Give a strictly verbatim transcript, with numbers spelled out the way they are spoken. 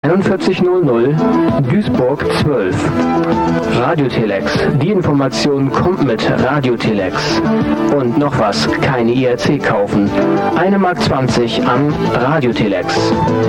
einundvierzig null null, Duisburg zwölf. Radiotelex. Die Information kommt mit Radiotelex. Und noch was, keine I R C kaufen. eine Mark zwanzig am Radiotelex.